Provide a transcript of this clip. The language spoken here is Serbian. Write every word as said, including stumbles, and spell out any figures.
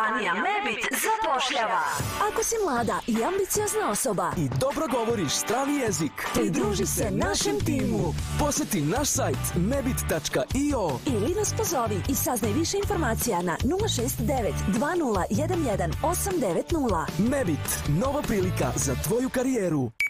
Kompanija Mebit zapošljava. Ako si mlada i ambiciozna osoba i dobro govoriš strani jezik, pridruži se našem timu. Poseti naš sajt mebit tačka io ili nas pozovi i saznaj više informacija na nula šest devet dva nula jedan jedan osam devet nula. Mebit, nova prilika za tvoju karijeru.